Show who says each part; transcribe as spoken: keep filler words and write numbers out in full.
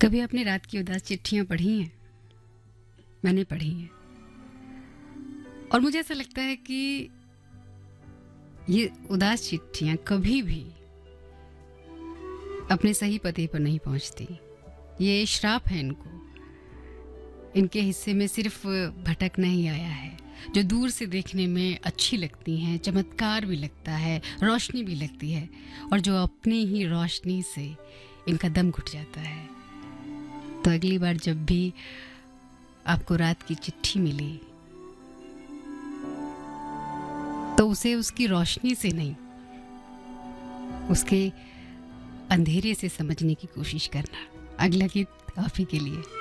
Speaker 1: कभी आपने रात की उदास चिट्ठियां पढ़ी हैं? मैंने पढ़ी हैं और मुझे ऐसा लगता है कि ये उदास चिट्ठियां कभी भी अपने सही पते पर नहीं पहुंचती। ये श्राप है इनको। इनके हिस्से में सिर्फ भटकना ही आया है, जो दूर से देखने में अच्छी लगती हैं, चमत्कार भी लगता है, रोशनी भी लगती है, और जो अपनी ही रोशनी से इनका दम घुट जाता है। तो अगली बार जब भी आपको रात की चिट्ठी मिले तो उसे उसकी रोशनी से नहीं, उसके अंधेरे से समझने की कोशिश करना। अगला गीत आप ही के लिए।